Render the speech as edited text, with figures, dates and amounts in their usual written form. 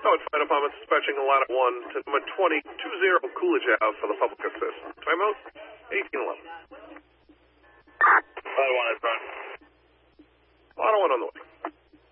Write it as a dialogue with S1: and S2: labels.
S1: Code Fire Department dispatching a lot of 1 to number 2020 Coolidge House for the public assist. Timeout 1811.